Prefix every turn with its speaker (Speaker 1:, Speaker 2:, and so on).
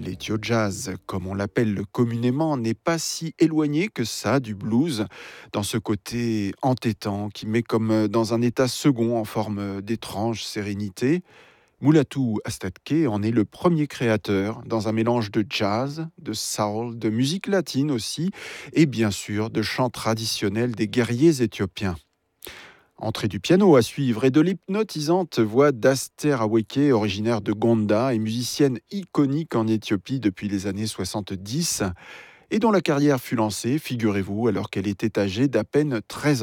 Speaker 1: L'ethio jazz, comme on l'appelle communément, n'est pas si éloigné que ça du blues, dans ce côté entêtant qui met comme dans un état second en forme d'étrange sérénité. Mulatu Astatke en est le premier créateur, dans un mélange de jazz, de soul, de musique latine aussi, et bien sûr de chants traditionnels des guerriers éthiopiens. Entrée du piano à suivre et de l'hypnotisante voix d'Aster Aweke, originaire de Gonda et musicienne iconique en Éthiopie depuis les années 70, et dont la carrière fut lancée, figurez-vous, alors qu'elle était âgée d'à peine 13 ans.